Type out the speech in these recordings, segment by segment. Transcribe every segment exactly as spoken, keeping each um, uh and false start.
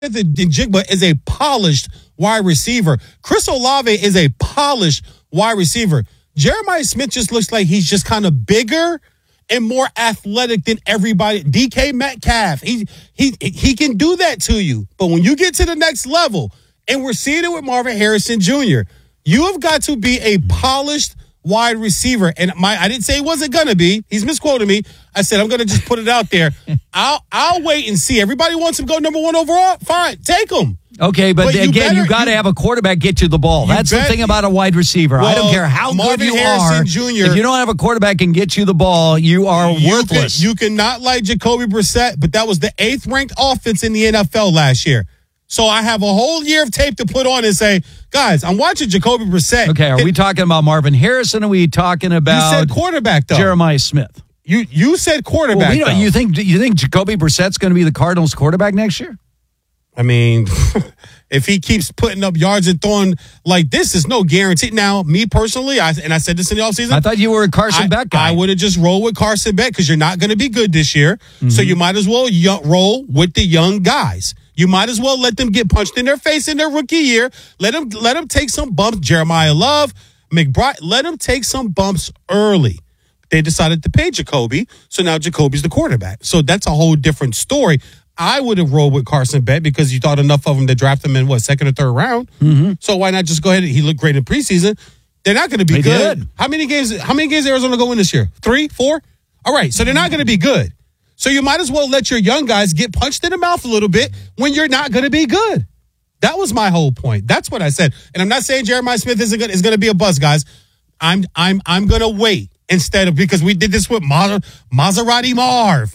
Njigba is a polished wide receiver. Chris Olave is a polished wide receiver. Jeremiah Smith just looks like he's just kind of bigger and more athletic than everybody. D K Metcalf, he he he can do that to you. But when you get to the next level, and we're seeing it with Marvin Harrison Junior, you have got to be a polished wide receiver. And my I didn't say he wasn't gonna be. He's misquoting me. I said I'm gonna just put it out there. I'll I'll wait and see. Everybody wants him to go number one overall. Fine, take him. Okay, but, but you again, better, you got to you, have a quarterback get you the ball. That's bet, the thing about a wide receiver. Well, I don't care how Marvin good you Harrison are. Junior, if you don't have a quarterback can get you the ball, you are you worthless. Can, you cannot like Jacoby Brissett, but that was the eighth ranked offense in the N F L last year. So I have a whole year of tape to put on and say, guys, I'm watching Jacoby Brissett. Okay, are we talking about Marvin Harrison? Or are we talking about you said quarterback though? Jeremiah Smith. You you said quarterback. Well, we don't, you think you think Jacoby Brissett's going to be the Cardinals' quarterback next year? I mean, if he keeps putting up yards and throwing like this, is no guarantee. Now, me personally, I and I said this in the offseason. I thought you were a Carson I, Beck guy. I would have just rolled with Carson Beck because you're not going to be good this year. Mm-hmm. So you might as well y- roll with the young guys. You might as well let them get punched in their face in their rookie year. Let them let them take some bumps. Jeremiah Love, McBride, let them take some bumps early. They decided to pay Jacoby, so now Jacoby's the quarterback. So that's a whole different story. I would have rolled with Carson Beck because you thought enough of him to draft him in, what, second or third round? Mm-hmm. So why not just go ahead? He looked great in preseason. They're not going to be they good. Did. How many games How many games Arizona go in this year? Three? Four? All right, so they're not going to be good. So you might as well let your young guys get punched in the mouth a little bit when you're not going to be good. That was my whole point. That's what I said. And I'm not saying Jeremiah Smith isn't gonna, is going to be a buzz, guys. I'm I'm I'm going to wait instead of, because we did this with Mas- Maserati Marv.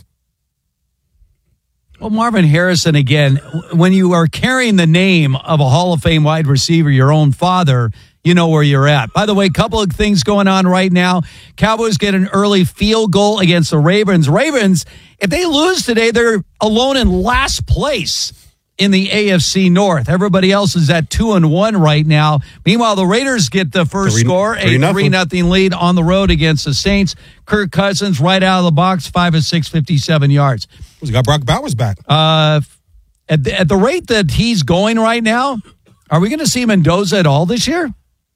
Well, Marvin Harrison, again, when you are carrying the name of a Hall of Fame wide receiver, your own father, you know where you're at. By the way, a couple of things going on right now. Cowboys get an early field goal against the Ravens. Ravens, if they lose today, they're alone in last place in the A F C North. Everybody else is at two and one right now. Meanwhile, the Raiders get the first three, score, three a nothing. three nothing lead on the road against the Saints. Kirk Cousins right out of the box, five of six, fifty-seven yards. We got Brock Bowers back. Uh, at the, at the rate that he's going right now, are we going to see Mendoza at all this year?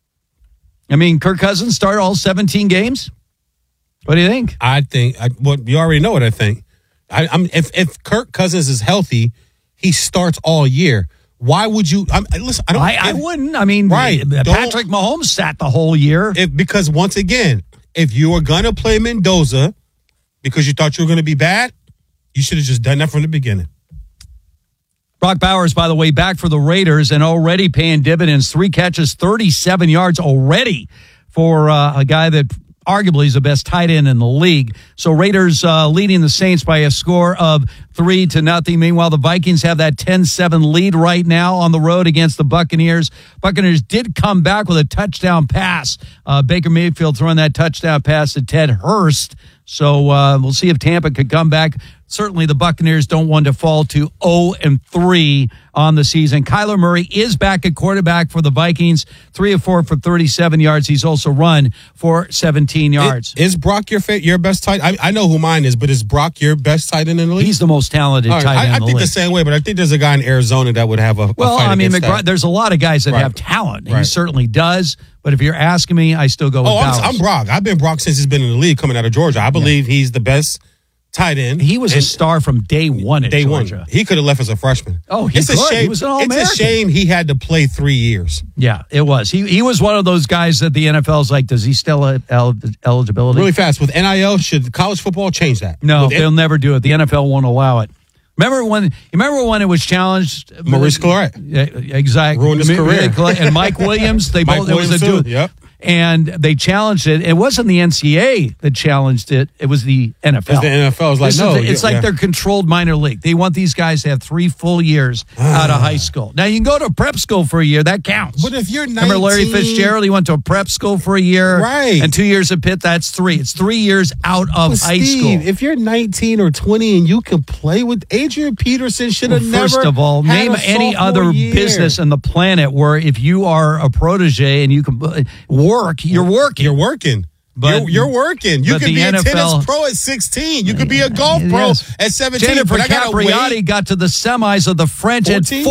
I mean, Kirk Cousins start all seventeen games. What do you think? I think. I, well, you already know what I think. I, I'm if if Kirk Cousins is healthy, he starts all year. Why would you? I'm, listen, I don't. I, I if, wouldn't. I mean, right? Patrick Mahomes sat the whole year. If, because once again, if you were gonna play Mendoza because you thought you were gonna be bad, you should have just done that from the beginning. Brock Bowers, by the way, back for the Raiders and already paying dividends. Three catches, thirty-seven yards already for uh, a guy that arguably is the best tight end in the league. So Raiders uh, leading the Saints by a score of three to nothing. Meanwhile, the Vikings have that ten seven lead right now on the road against the Buccaneers. Buccaneers did come back with a touchdown pass. Uh, Baker Mayfield throwing that touchdown pass to Ted Hurst. So uh, we'll see if Tampa could come back. Certainly the Buccaneers don't want to fall to oh and three on the season. Kyler Murray is back at quarterback for the Vikings. Three of four for thirty-seven yards. He's also run for seventeen yards. Is, is Brock your fa- your best tight? I, I know who mine is, but is Brock your best tight end in the league? He's the most talented right, tight end I, I in the think league. the same way, but I think there's a guy in Arizona that would have a, well, a fight I mean, against McBride, that. there's a lot of guys that right. have talent. Right. He certainly does. But if you're asking me, I still go with oh, Bowers. I'm, I'm Brock. I've been Brock since he's been in the league coming out of Georgia. I believe yeah. he's the best tight end. He was a star from day one at day Georgia. One. He could have left as a freshman. Oh, he it's could. A shame, he was an All-American. It's a shame he had to play three years. Yeah, it was. He he was one of those guys that the N F L is like, does he still have el- eligibility? Really fast. With N I L, should college football change that? No, With they'll N- never do it. The N F L won't allow it. Remember when? You remember when it was challenged? Maurice Clarett. Yeah, exactly. Ruined his career. And Mike Williams. They Mike both. Williams it was a too. dude. Yep. And they challenged it. It wasn't the N C double A that challenged it. It was the N F L. It's the N F L. It's like, This no. The, it's yeah, like yeah. they're controlled minor league. They want these guys to have three full years out of high school. Now, you can go to prep school for a year. That counts. But if you're nineteen... Remember Larry Fitzgerald? He went to a prep school for a year. Right. And two years at Pitt, that's three. It's three years out of but high Steve, school. If you're nineteen or twenty and you can play with... Adrian Peterson should have well, never First of all, had name a any sophomore other year. business on the planet where if you are a protege and you can work, you're working. You're working. But you're, you're working. You but could the be a N F L tennis pro at sixteen. You could be a golf pro Yes. at seventeen. Jennifer But I gotta Capriati wait. got to the semis of the French at fourteen?